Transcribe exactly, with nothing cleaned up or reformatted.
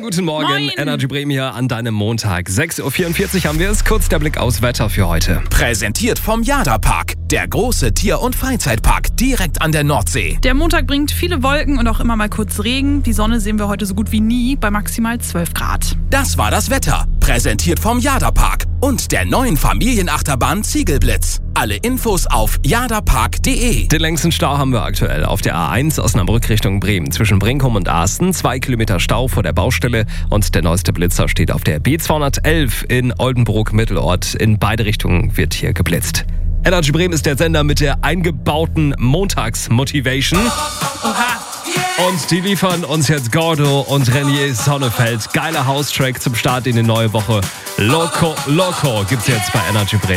guten Morgen. Moin. Energy Bremen hier an deinem Montag. sechs Uhr vierundvierzig haben wir es. Kurz der Blick aufs Wetter für heute. Präsentiert vom Jada-Park, der große Tier- und Freizeitpark direkt an der Nordsee. Der Montag bringt viele Wolken und auch immer mal kurz Regen. Die Sonne sehen wir heute so gut wie nie bei maximal zwölf Grad. Das war das Wetter. Präsentiert vom Jada-Park und der neuen Familienachterbahn Ziegelblitz. Alle Infos auf jadapark punkt de. Den längsten Stau haben wir aktuell auf der A eins Osnabrück Richtung Bremen. Zwischen Brinkum und Asten. Zwei Kilometer Stau vor der Baustelle. Und der neueste Blitzer steht auf der B zweihundertelf in Oldenburg-Mittelort. In beide Richtungen wird hier geblitzt. Energy Bremen ist der Sender mit der eingebauten Montags-Motivation. Oha. Und die liefern uns jetzt Gordo und Renier Sonnefeld. Geiler House-Track zum Start in die neue Woche. Loco, Loco gibt's jetzt bei Energy Bremen.